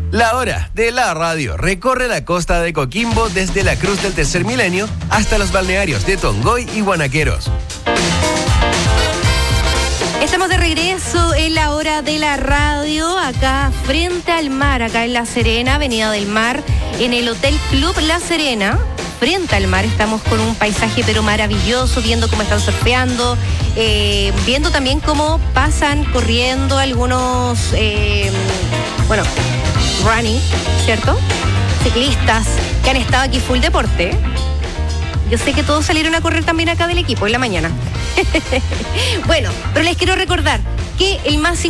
La hora de la radio recorre la costa de Coquimbo desde la Cruz del Tercer Milenio hasta los balnearios de Tongoy y Guanaqueros. Estamos de regreso en la hora de la radio, acá frente al mar, acá en La Serena, Avenida del Mar, en el Hotel Club La Serena. Frente al mar, estamos con un paisaje pero maravilloso, viendo cómo están surfeando, viendo también cómo pasan corriendo algunos, running, ¿cierto? Ciclistas que han estado aquí full deporte. Yo sé que todos salieron a correr también acá del equipo en la mañana. Bueno, pero les quiero recordar que el más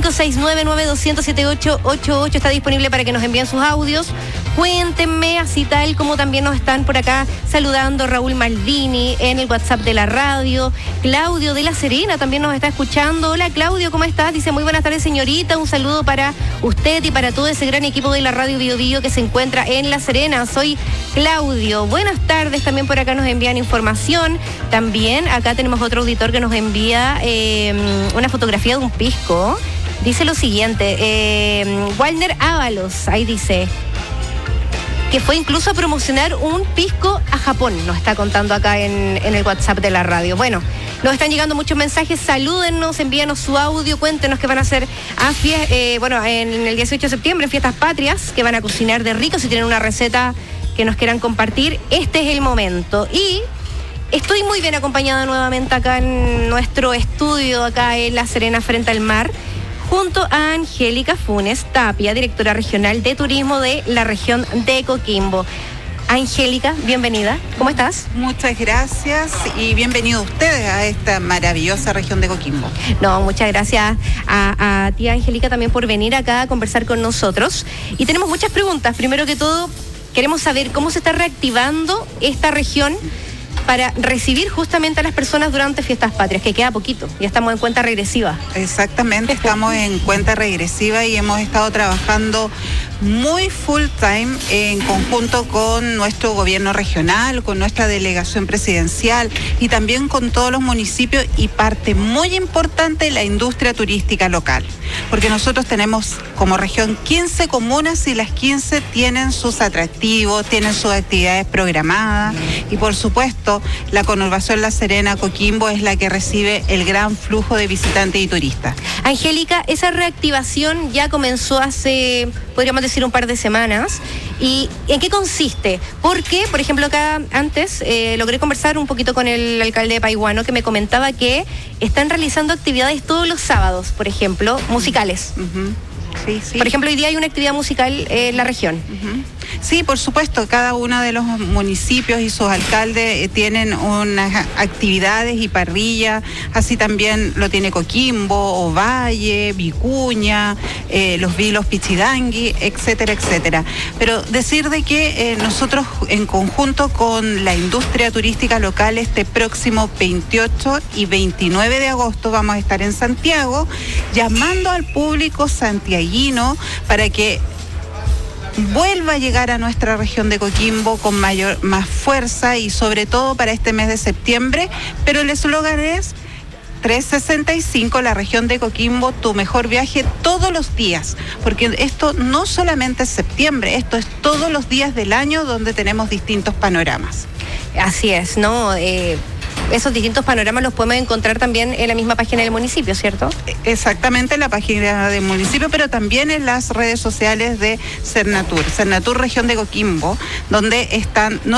569-9200-7888 está disponible para que nos envíen sus audios. Cuéntenme, así tal como también nos están por acá saludando Raúl Maldini en el WhatsApp de la radio. Claudio de La Serena también nos está escuchando. Hola Claudio, ¿cómo estás? Dice, muy buenas tardes señorita, un saludo para usted y para todo ese gran equipo de la radio Bio Bio que se encuentra en La Serena. Soy Claudio. Buenas tardes, también por acá nos envían información. También acá tenemos otro auditor que nos envía una fotografía de un pisco. Dice lo siguiente, Walner Ábalos, ahí dice que fue incluso a promocionar un pisco a Japón, nos está contando acá en el WhatsApp de la radio. Bueno, nos están llegando muchos mensajes, salúdennos, envíanos su audio, cuéntenos qué van a hacer en el 18 de septiembre, en Fiestas Patrias, que van a cocinar de rico, si tienen una receta que nos quieran compartir, este es el momento. Y estoy muy bien acompañada nuevamente acá en nuestro estudio, acá en La Serena, frente al mar, junto a Angélica Funes Tapia, directora regional de turismo de la región de Coquimbo. Angélica, bienvenida. ¿Cómo estás? Muchas gracias y bienvenidos ustedes a esta maravillosa región de Coquimbo. No, muchas gracias a ti, Angélica, también por venir acá a conversar con nosotros. Y tenemos muchas preguntas. Primero que todo, queremos saber cómo se está reactivando esta región para recibir justamente a las personas durante Fiestas Patrias, que queda poquito, ya estamos en cuenta regresiva. Exactamente, estamos en cuenta regresiva y hemos estado trabajando muy full time en conjunto con nuestro gobierno regional, con nuestra delegación presidencial y también con todos los municipios y parte muy importante la industria turística local, porque nosotros tenemos como región 15 comunas y las 15 tienen sus atractivos, tienen sus actividades programadas y por supuesto la conurbación La Serena Coquimbo es la que recibe el gran flujo de visitantes y turistas. Angélica, esa reactivación ya comenzó hace, podríamos decir, un par de semanas. ¿Y en qué consiste? Porque, por ejemplo, acá antes logré conversar un poquito con el alcalde de Paihuano, que me comentaba que están realizando actividades todos los sábados, por ejemplo, musicales. Uh-huh. Sí, sí. Por ejemplo, hoy día hay una actividad musical en la región. Uh-huh. Sí, por supuesto, cada uno de los municipios y sus alcaldes tienen unas actividades y parrillas, así también lo tiene Coquimbo, Ovalle, Vicuña, los Vilos Pichidangui, etcétera, etcétera. Pero decir de que nosotros en conjunto con la industria turística local este próximo 28 y 29 de agosto vamos a estar en Santiago llamando al público santiaguino para que vuelva a llegar a nuestra región de Coquimbo con más fuerza y sobre todo para este mes de septiembre, pero el eslogan es 365, la región de Coquimbo, tu mejor viaje todos los días, porque esto no solamente es septiembre, esto es todos los días del año donde tenemos distintos panoramas. Así es, ¿no? Esos distintos panoramas los podemos encontrar también en la misma página del municipio, ¿cierto? Exactamente, en la página del municipio, pero también en las redes sociales de Cernatur Región de Coquimbo, donde están no